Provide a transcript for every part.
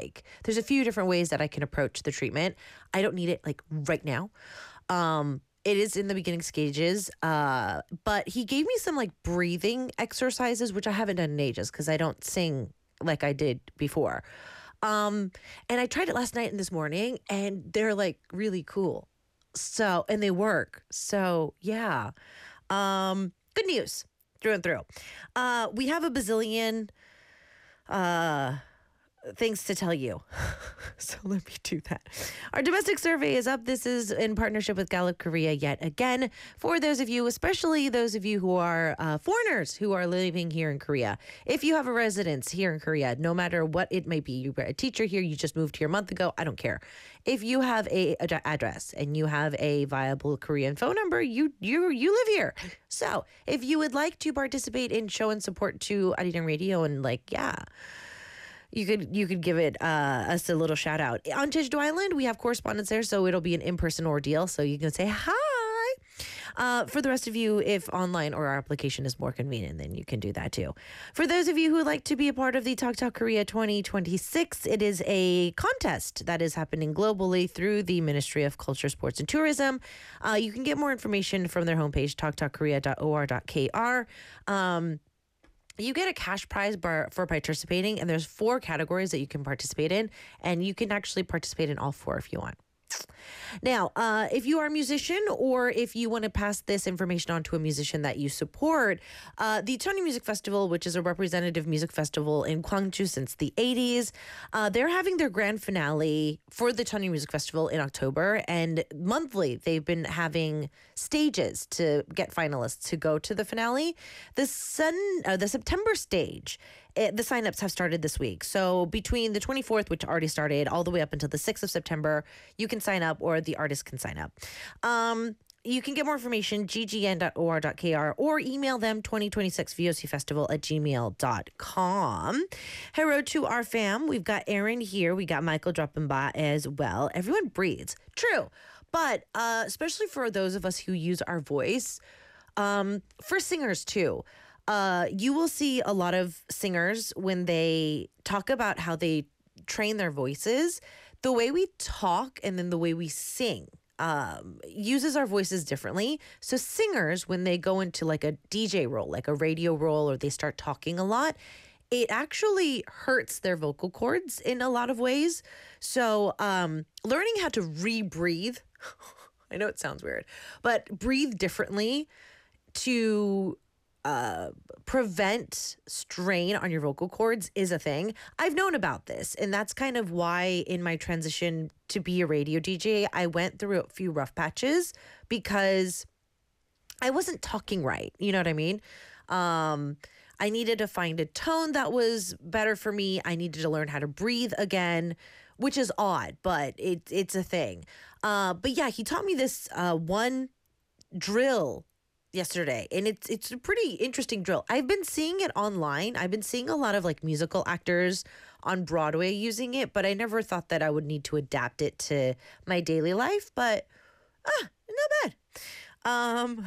like. There's a few different ways that I can approach the treatment. I don't need it like right now. It is in the beginning stages, but he gave me some like breathing exercises, which I haven't done in ages because I don't sing like I did before. And I tried it last night and this morning, and they're like really cool. So, and they work. So, yeah. Good news through and through. We have a bazillion uh, things to tell you. So let me do that. Our domestic survey is up. This is in partnership with Gallup Korea yet again. For those of you, especially those of you who are foreigners who are living here in Korea, if you have a residence here in Korea, no matter what it may be, you're a teacher here, you just moved here a month ago, I don't care. If you have a address and you have a viable Korean phone number, you live here. So if you would like to participate in show and support to Arirang Radio and you could give it us a little shout out. On Jeju Island, we have correspondence there, so it'll be an in-person ordeal. So you can say hi. For the rest of you, if online or our application is more convenient, then you can do that too. For those of you who would like to be a part of the Talk Talk Korea 2026, it is a contest that is happening globally through the Ministry of Culture, Sports, and Tourism. You can get more information from their homepage, talktalkkorea.or.kr. You get a cash prize for participating, and there's 4 categories that you can participate in, and you can actually participate in all 4 if you want. Now, if you are a musician or if you want to pass this information on to a musician that you support, the Tony Music Festival, which is a representative music festival in Gwangju since the 80s, they're having their grand finale for the Tony Music Festival in October, and monthly they've been having stages to get finalists to go to the finale. The September stage, the signups have started this week. So between the 24th, which already started, all the way up until the 6th of September, you can sign up or the artist can sign up. You can get more information, ggn.or.kr, or email them 2026vocfestival@gmail.com. Hello to our fam. We've got Aaron here. We got Michael dropping by as well. Everyone breathes. True. But especially for those of us who use our voice, for singers too, you will see a lot of singers when they talk about how they train their voices, the way we talk and then the way we sing uses our voices differently. So singers, when they go into like a DJ role, like a radio role, or they start talking a lot, it actually hurts their vocal cords in a lot of ways. So learning how to rebreathe, I know it sounds weird, but breathe differently to prevent strain on your vocal cords is a thing. I've known about this, and that's kind of why in my transition to be a radio DJ, I went through a few rough patches because I wasn't talking right. You know what I mean? I needed to find a tone that was better for me. I needed to learn how to breathe again, which is odd, but it's a thing. But yeah, he taught me this one drill yesterday, and it's a pretty interesting drill. I've been seeing it online. I've been seeing a lot of like musical actors on Broadway using it, but I never thought that I would need to adapt it to my daily life. But not bad.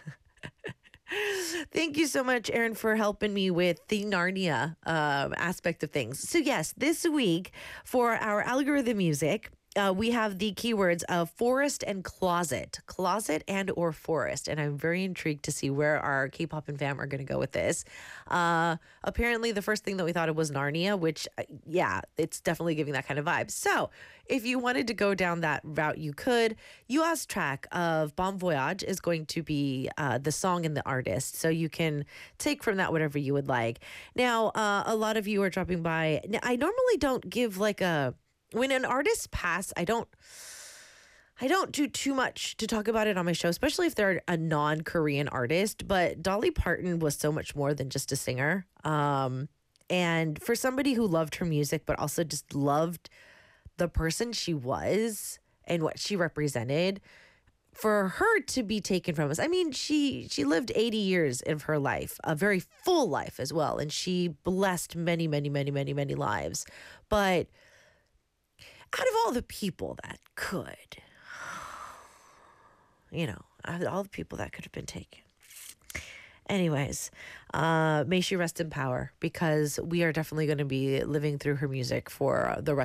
Thank you so much, Aaron, for helping me with the Narnia aspect of things. So yes, this week for our algorithm music, we have the keywords of forest and closet and or forest. And I'm very intrigued to see where our K-pop and fam are going to go with this. Apparently the first thing that we thought of was Narnia, which yeah, it's definitely giving that kind of vibe. So if you wanted to go down that route, you could. US track of Bon Voyage is going to be the song and the artist. So you can take from that whatever you would like. Now, a lot of you are dropping by. Now, I normally don't give like when an artist pass, I don't do too much to talk about it on my show, especially if they're a non-Korean artist. But Dolly Parton was so much more than just a singer. And for somebody who loved her music, but also just loved the person she was and what she represented, for her to be taken from us. I mean, she lived 80 years of her life, a very full life as well. And she blessed many, many, many, many, many lives. But out of all the people that could, out of all the people that could have been taken. Anyways, may she rest in power, because we are definitely going to be living through her music for the rest